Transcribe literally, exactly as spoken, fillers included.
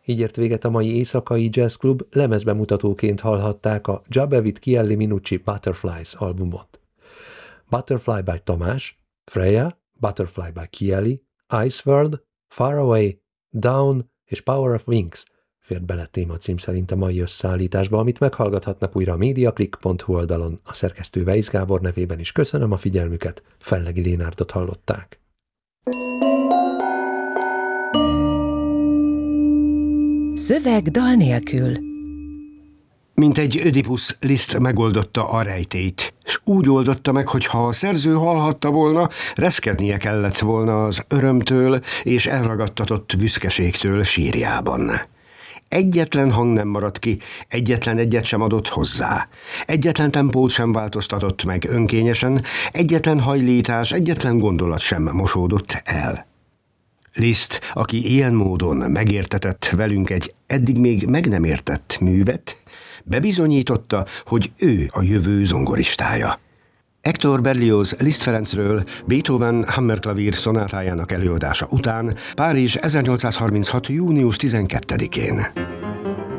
Így ért véget a mai éjszakai jazzklub, lemezbemutatóként hallhatták a Jabevit Kielli Minucci Butterflies albumot. Butterfly by Tamás, Freya, Butterfly by Kielli, Ice World, Far Away, Down és Power of Wings fért bele témacím szerint a mai összeállításba, amit meghallgathatnak újra a mediaclick pont hu oldalon. A szerkesztő Weisz Gábor nevében is köszönöm a figyelmüket, Fellegi Lénárdot hallották. Szöveg dal nélkül. Mint egy Ödipusz, Liszt megoldotta a rejtélyt, s úgy oldotta meg, hogy ha a szerző hallhatta volna, reszkednie kellett volna az örömtől és elragadtatott büszkeségtől sírjában. Egyetlen hang nem maradt ki, egyetlen egyet sem adott hozzá. Egyetlen tempót sem változtatott meg önkényesen, egyetlen hajlítás, egyetlen gondolat sem mosódott el. Liszt, aki ilyen módon megértetett velünk egy eddig még meg nem értett művet, bebizonyította, hogy ő a jövő zongoristája. Hector Berlioz Liszt Ferencről Beethoven Hammerklavír szonátájának előadása után Párizs ezernyolcszázharminchat. június tizenkettedikén.